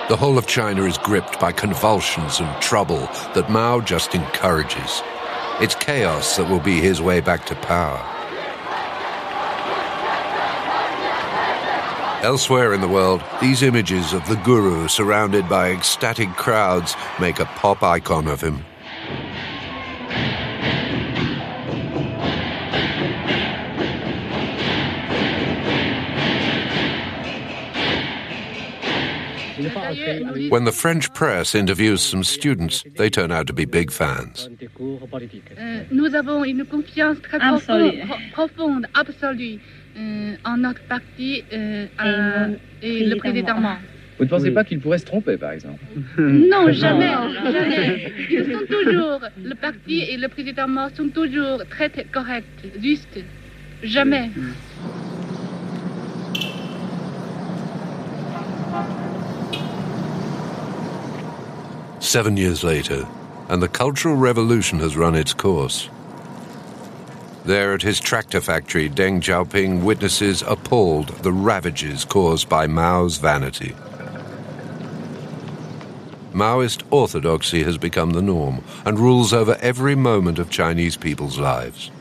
The whole of China is gripped by convulsions and trouble that Mao just encourages. It's chaos that will be his way back to power. Elsewhere in the world, these images of the guru surrounded by ecstatic crowds make a pop icon of him. When the French press interviews some students, they turn out to be big fans. Nous avons une confiance très profonde, absolue, en notre parti et le président Mao. Vous ne pensez pas qu'il pourrait se tromper, par exemple? Non, jamais, jamais. Ils sont toujours, le parti et le président Mao sont toujours très corrects, justes. Jamais. 7 years later, and the Cultural Revolution has run its course. There at his tractor factory, Deng Xiaoping witnesses appalled the ravages caused by Mao's vanity. Maoist orthodoxy has become the norm and rules over every moment of Chinese people's lives.